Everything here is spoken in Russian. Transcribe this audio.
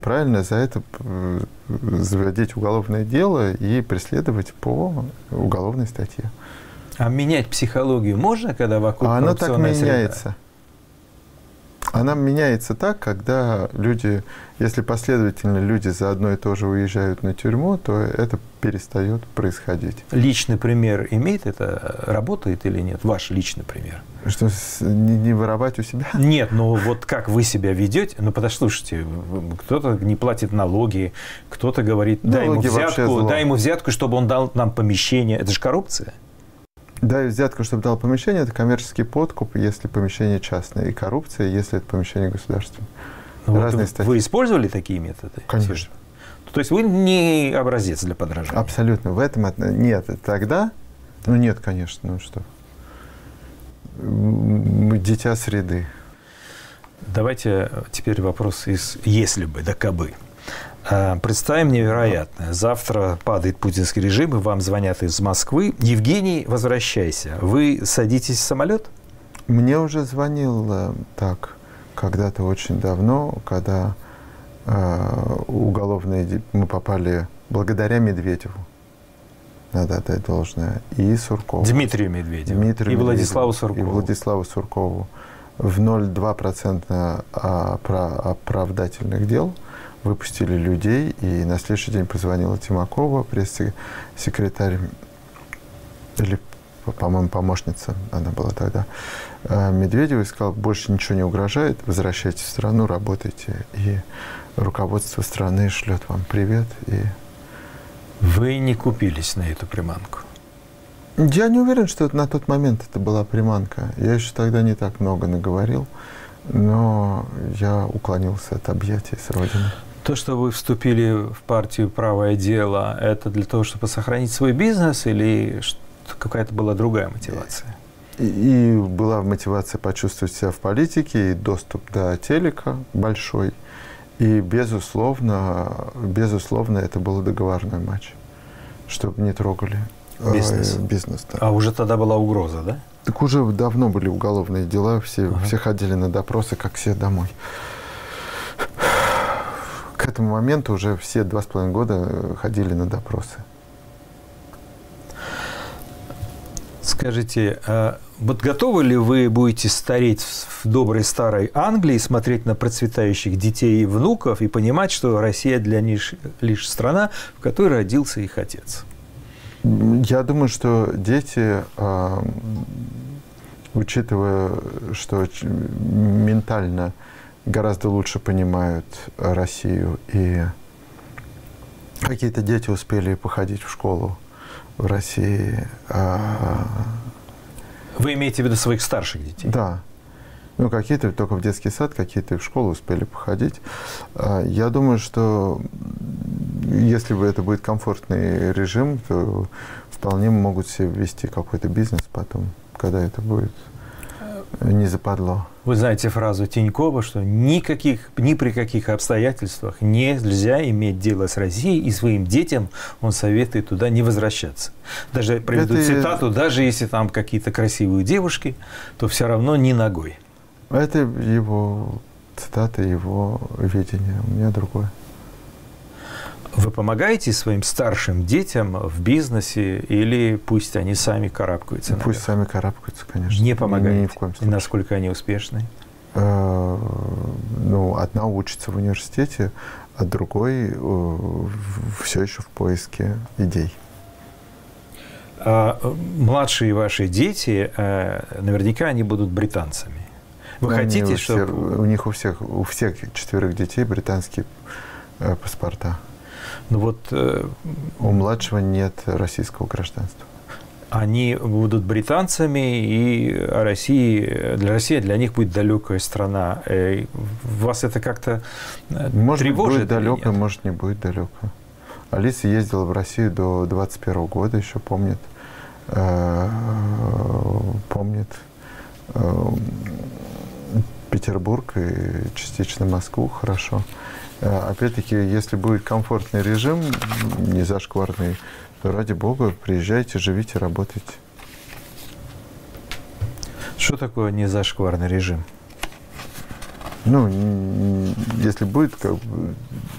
Правильно за это заводить уголовное дело и преследовать по уголовной статье. А менять психологию можно, когда вокруг коррупционная среда? Она так меняется. Она меняется так, когда люди, если последовательно люди за одно и то же уезжают на тюрьму, то это перестает происходить. Личный пример имеет это? Работает или нет? Ваш личный пример. Что, не воровать у себя? Нет, ну вот как вы себя ведете? Ну, послушайте, кто-то не платит налоги, кто-то говорит, дай ему взятку, чтобы он дал нам помещение. Это же коррупция. Дай взятку, чтобы дал помещение, это коммерческий подкуп, если помещение частное, и коррупция, если это помещение государственное. Разные статьи. Вы использовали такие методы? Конечно. То есть вы не образец для подражания? Абсолютно. В этом нет. Тогда, ну нет, конечно, ну что. Мы дитя среды. Давайте теперь вопрос из «если бы», да кабы. Представим невероятное. Завтра падает путинский режим, и вам звонят из Москвы. Евгений, возвращайся. Вы садитесь в самолет? Мне уже звонил так когда-то очень давно, когда мы попали благодаря Медведеву. Надо отдать должное. И Суркову. Дмитрию Медведеву. И Владиславу Суркову. И Владиславу Суркову. В 0,2% оправдательных дел выпустили людей, и на следующий день позвонила Тимакова, пресс-секретарь, или, по-моему, помощница, она была тогда, Медведева, и сказала, больше ничего не угрожает, возвращайтесь в страну, работайте, и руководство страны шлет вам привет. И... Вы не купились на эту приманку? Я не уверен, что на тот момент это была приманка. Я еще тогда не так много наговорил, но я уклонился от объятий с Родины. То, что вы вступили в партию «Правое дело», это для того, чтобы сохранить свой бизнес, или какая-то была другая мотивация? И была мотивация почувствовать себя в политике, и доступ до телека большой. И, безусловно, это был договорной матч, чтобы не трогали бизнес. Да. А уже тогда была угроза, да? Так уже давно были уголовные дела, все ходили на допросы, как все домой. К этому моменту уже все 2,5 года ходили на допросы. Скажите, вот готовы ли вы будете стареть в доброй старой Англии, смотреть на процветающих детей и внуков и понимать, что Россия для них лишь страна, в которой родился их отец? Я думаю, что дети, учитывая, что ментально гораздо лучше понимают Россию, и какие-то дети успели походить в школу в России. Вы имеете в виду своих старших детей? Да. Ну, какие-то только в детский сад, какие-то в школу успели походить. Я думаю, что если бы это будет комфортный режим, то вполне могут себе ввести какой-то бизнес потом, когда это будет не западло. Вы знаете фразу Тинькова, что ни при каких обстоятельствах нельзя иметь дело с Россией, и своим детям он советует туда не возвращаться. Даже приведу цитату, даже если там какие-то красивые девушки, то все равно ни ногой. Это его цитата, его видение. У меня другое. Вы помогаете своим старшим детям в бизнесе, или пусть они сами карабкаются? Пусть сами карабкаются, конечно. Не помогаете? Ни в коем случае. И насколько они успешны? Ну, одна учится в университете, а другой все еще в поиске идей. Младшие ваши дети, наверняка они будут британцами. Вы хотите, чтобы... У них у всех 4 детей британские паспорта. Ну вот, у младшего нет российского гражданства. Они будут британцами, и Россия для них будет далекая страна. Вас это как-то тревожит? Может, будет далеко, может, не будет далеко. Алиса ездила в Россию до 21 года, еще помнит Петербург и частично Москву хорошо. Опять-таки, если будет комфортный режим, не зашкварный, то, ради бога, приезжайте, живите, работайте. Что такое незашкварный режим? Ну, если будет